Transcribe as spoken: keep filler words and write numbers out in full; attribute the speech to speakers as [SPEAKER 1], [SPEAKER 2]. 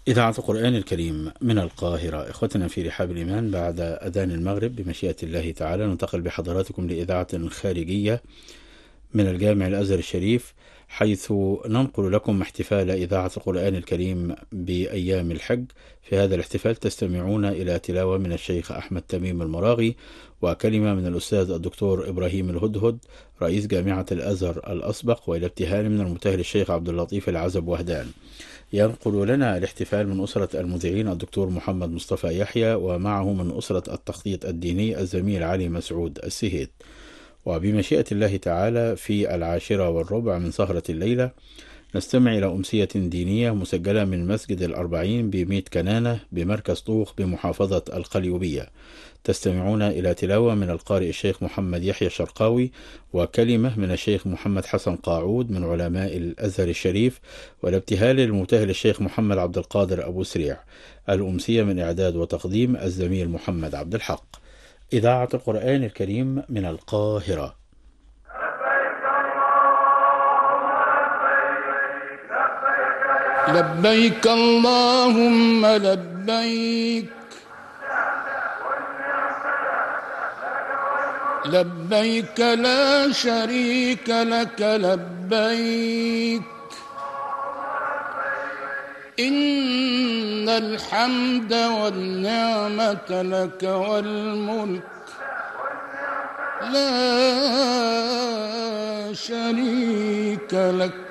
[SPEAKER 1] إذاعة القرآن الكريم من القاهرة. إخوتنا في رحاب الإيمان، بعد أذان المغرب بمشيئة الله تعالى ننتقل بحضراتكم لإذاعة خارجية من الجامع الأزهر الشريف، حيث ننقل لكم احتفال إذاعة القرآن الكريم بأيام الحج. في هذا الاحتفال تستمعون إلى تلاوة من الشيخ أحمد تميم المراغي، وكلمة من الأستاذ الدكتور إبراهيم الهدهد رئيس جامعة الأزهر الأسبق، وإلى ابتهال من المتهل الشيخ عبد اللطيف العزب وهدان. ينقل لنا الاحتفال من أسرة المذيعين الدكتور محمد مصطفى يحيى، ومعه من أسرة التخطيط الديني الزميل علي مسعود السهيد. وبمشيئة الله تعالى في العاشرة والربع من سهرة الليلة نستمع إلى أمسية دينية مسجلة من مسجد الأربعين بميت كنانة بمركز طوخ بمحافظة القليوبية. تستمعون إلى تلاوة من القارئ الشيخ محمد يحيى الشرقاوي، وكلمة من الشيخ محمد حسن قاعود من علماء الأزهر الشريف، والابتهال للمتهل الشيخ محمد عبد القادر أبو سريع. الأمسية من إعداد وتقديم الزميل محمد عبد الحق. إذاعة القرآن الكريم من القاهرة.
[SPEAKER 2] لبيك اللهم لبيك، لبيك لا شريك لك لبيك، إن الحمد والنعمة لك والملك لا شريك لك.